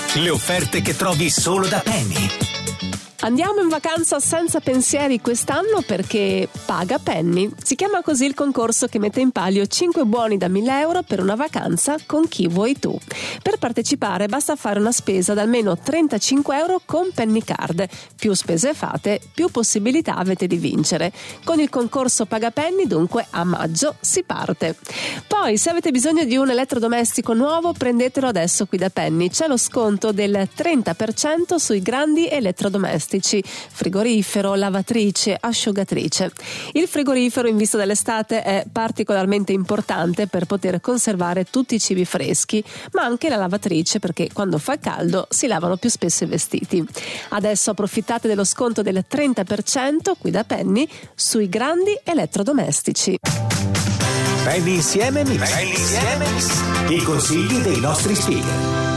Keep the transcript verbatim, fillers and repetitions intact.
Le offerte che trovi solo da Penny. Andiamo in vacanza senza pensieri quest'anno perché paga Penny. Si chiama così il concorso che mette in palio cinque buoni da mille euro per una vacanza con chi vuoi tu. Per partecipare basta fare una spesa da almeno trentacinque euro con Penny Card. Più spese fate, più possibilità avete di vincere. Con il concorso Paga Penny, dunque, a maggio si parte. Poi, se avete bisogno di un elettrodomestico nuovo, prendetelo adesso qui da Penny. C'è lo sconto del trenta per cento sui grandi elettrodomestici. Frigorifero, lavatrice, asciugatrice. Il frigorifero in vista dell'estate è particolarmente importante per poter conservare tutti i cibi freschi, ma anche la lavatrice perché quando fa caldo si lavano più spesso i vestiti. Adesso approfittate dello sconto del trenta per cento qui da Penny sui grandi elettrodomestici. Penny insieme Mix. Penny insieme Mix. I consigli dei nostri speaker.